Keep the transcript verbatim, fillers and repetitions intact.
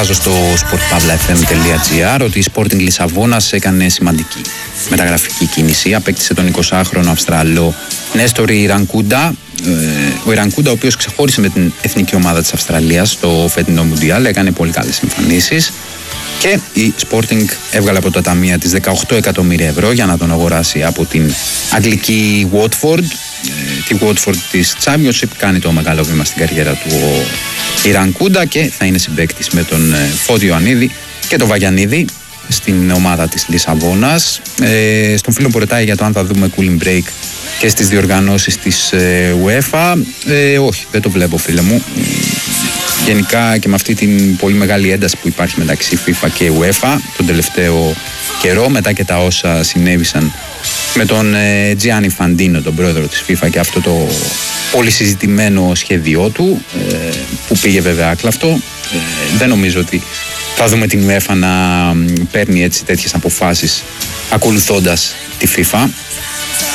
στο sportpavlafm.gr ότι η Sporting Λισαβόνας έκανε σημαντική μεταγραφική κίνηση. Απέκτησε τον εικοσάχρονο Αυστραλό Νέστορη Ιρανκούντα. Ο Ιρανκούντα, ο οποίος ξεχώρισε με την εθνική ομάδα της Αυστραλίας στο φετινό Μουντιάλ, έκανε πολύ καλές εμφανίσεις. Και η Sporting έβγαλε από τα ταμεία της δεκαοκτώ εκατομμύρια ευρώ για να τον αγοράσει από την αγγλική Watford. Τη Watford της Championship. Κάνει το μεγάλο βήμα στην καριέρα του ο Ιρανκούντα και θα είναι συμπαίκτης με τον Φώτη Ιωαννίδη και τον Βαγιανίδη στην ομάδα της Λισαβόνας. Ε, στον φίλο που ρωτάει για το αν θα δούμε cooling break και στις διοργανώσεις της ε, UEFA. Ε, όχι, δεν το βλέπω, φίλε μου. Γενικά και με αυτή την πολύ μεγάλη ένταση που υπάρχει μεταξύ FIFA και UEFA τον τελευταίο καιρό, μετά και τα όσα συνέβησαν με τον ε, Gianni Infantino, τον πρόεδρο της FIFA, και αυτό το πολύ συζητημένο σχέδιό του, ε, που πήγε βέβαια άκλαυτο. Ε, δεν νομίζω ότι θα δούμε την UEFA να παίρνει έτσι τέτοιες αποφάσεις ακολουθώντας τη FIFA.